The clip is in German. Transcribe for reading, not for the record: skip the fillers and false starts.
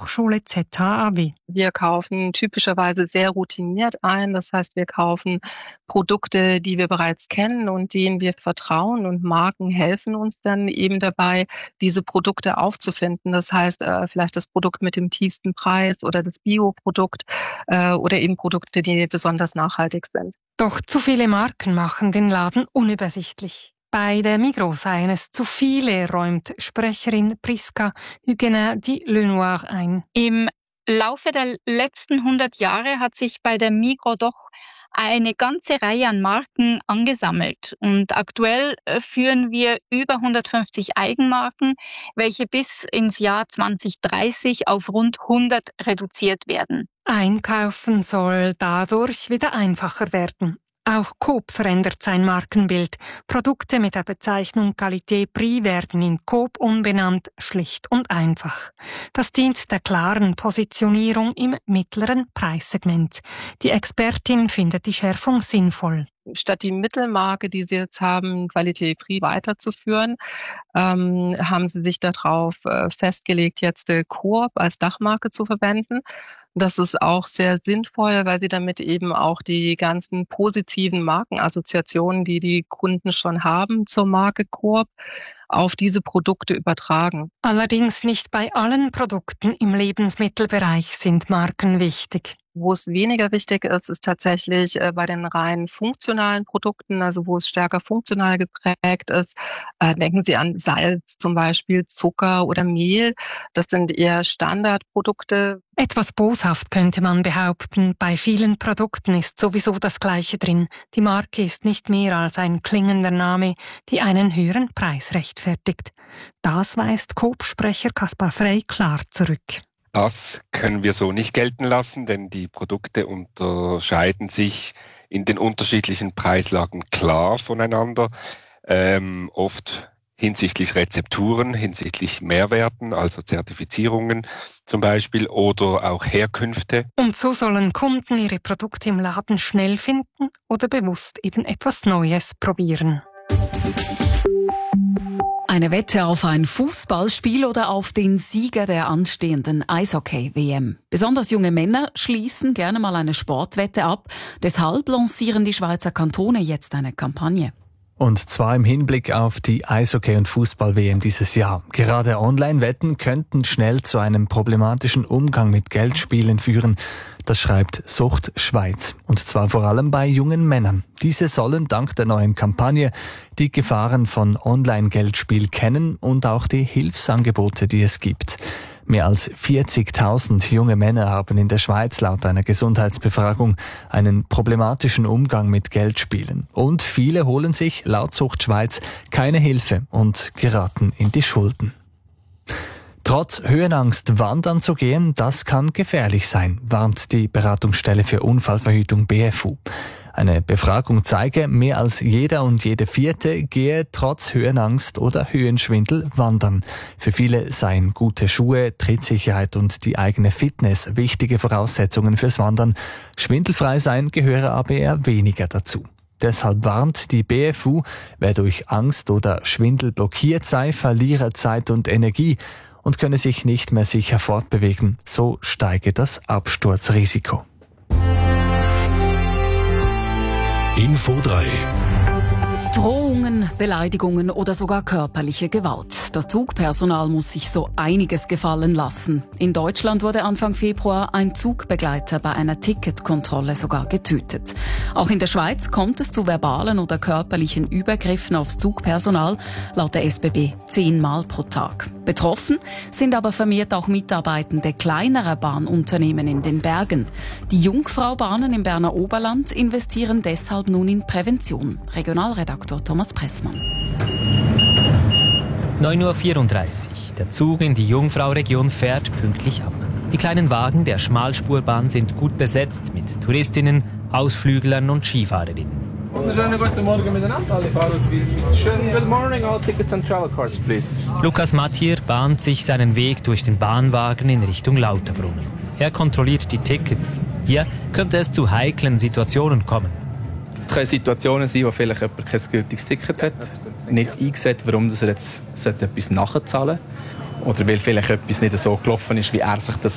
Fachhochschule ZHAW. Wir kaufen typischerweise sehr routiniert ein. Das heißt, wir kaufen Produkte, die wir bereits kennen und denen wir vertrauen. Und Marken helfen uns dann eben dabei, diese Produkte aufzufinden. Das heißt, vielleicht das Produkt mit dem tiefsten Preis oder das Bioprodukt oder eben Produkte, die besonders nachhaltig sind. Doch zu viele Marken machen den Laden unübersichtlich. Bei der Migros seien es zu viele, räumt Sprecherin Priska Huguenin-Lenoir ein. Im Laufe der letzten 100 Jahre hat sich bei der Migros doch eine ganze Reihe an Marken angesammelt. Und aktuell führen wir über 150 Eigenmarken, welche bis ins Jahr 2030 auf rund 100 reduziert werden. Einkaufen soll dadurch wieder einfacher werden. Auch Coop verändert sein Markenbild. Produkte mit der Bezeichnung Qualité Prix werden in Coop umbenannt, schlicht und einfach. Das dient der klaren Positionierung im mittleren Preissegment. Die Expertin findet die Schärfung sinnvoll. Statt die Mittelmarke, die sie jetzt haben, Qualité Prix weiterzuführen, haben sie sich darauf festgelegt, jetzt Coop als Dachmarke zu verwenden. Das ist auch sehr sinnvoll, weil sie damit eben auch die ganzen positiven Markenassoziationen, die die Kunden schon haben zur Marke Coop, auf diese Produkte übertragen. Allerdings nicht bei allen Produkten im Lebensmittelbereich sind Marken wichtig. Wo es weniger wichtig ist, ist tatsächlich bei den rein funktionalen Produkten, also wo es stärker funktional geprägt ist. Denken Sie an Salz zum Beispiel, Zucker oder Mehl. Das sind eher Standardprodukte. Etwas boshaft könnte man behaupten, bei vielen Produkten ist sowieso das Gleiche drin. Die Marke ist nicht mehr als ein klingender Name, die einen höheren Preis rechtfertigt. Das weist Coop-Sprecher Kaspar Frey klar zurück. Das können wir so nicht gelten lassen, denn die Produkte unterscheiden sich in den unterschiedlichen Preislagen klar voneinander, oft hinsichtlich Rezepturen, hinsichtlich Mehrwerten, also Zertifizierungen zum Beispiel, oder auch Herkünfte. Und so sollen Kunden ihre Produkte im Laden schnell finden oder bewusst eben etwas Neues probieren. Eine Wette auf ein Fußballspiel oder auf den Sieger der anstehenden Eishockey-WM. Besonders junge Männer schließen gerne mal eine Sportwette ab. Deshalb lancieren die Schweizer Kantone jetzt eine Kampagne. Und zwar im Hinblick auf die Eishockey- und Fußball-WM dieses Jahr. Gerade Online-Wetten könnten schnell zu einem problematischen Umgang mit Geldspielen führen. Das schreibt Sucht Schweiz. Und zwar vor allem bei jungen Männern. Diese sollen dank der neuen Kampagne die Gefahren von Online-Geldspiel kennen und auch die Hilfsangebote, die es gibt. Mehr als 40.000 junge Männer haben in der Schweiz laut einer Gesundheitsbefragung einen problematischen Umgang mit Geldspielen. Und viele holen sich laut Sucht Schweiz keine Hilfe und geraten in die Schulden. Trotz Höhenangst wandern zu gehen, das kann gefährlich sein, warnt die Beratungsstelle für Unfallverhütung BFU. Eine Befragung zeige, mehr als jeder und jede Vierte gehe trotz Höhenangst oder Höhenschwindel wandern. Für viele seien gute Schuhe, Trittsicherheit und die eigene Fitness wichtige Voraussetzungen fürs Wandern. Schwindelfrei sein gehöre aber eher weniger dazu. Deshalb warnt die BFU, wer durch Angst oder Schwindel blockiert sei, verliere Zeit und Energie und könne sich nicht mehr sicher fortbewegen. So steige das Absturzrisiko. Info 3. Drohungen, Beleidigungen oder sogar körperliche Gewalt. Das Zugpersonal muss sich so einiges gefallen lassen. In Deutschland wurde Anfang Februar ein Zugbegleiter bei einer Ticketkontrolle sogar getötet. Auch in der Schweiz kommt es zu verbalen oder körperlichen Übergriffen aufs Zugpersonal, laut der SBB 10-mal pro Tag. Betroffen sind aber vermehrt auch Mitarbeitende kleinerer Bahnunternehmen in den Bergen. Die Jungfrau-Bahnen im Berner Oberland investieren deshalb nun in Prävention. Regionalredaktor Thomas Pressmann. 9:34 Uhr. Der Zug in die Jungfrau-Region fährt pünktlich ab. Die kleinen Wagen der Schmalspurbahn sind gut besetzt mit Touristinnen, Ausflüglern und Skifahrerinnen. Schönen guten Morgen miteinander, alle Fahrausweise bitte. Schönen good morning, all tickets and travel cards, please. Lukas Mathier bahnt sich seinen Weg durch den Bahnwagen in Richtung Lauterbrunnen. Er kontrolliert die Tickets. Hier könnte es zu heiklen Situationen kommen. Es können Situationen sein, wo vielleicht jemand kein gültiges Ticket hat, nicht eingesehen, warum er jetzt etwas nachzahlen sollte. Oder weil vielleicht etwas nicht so gelaufen ist, wie er sich das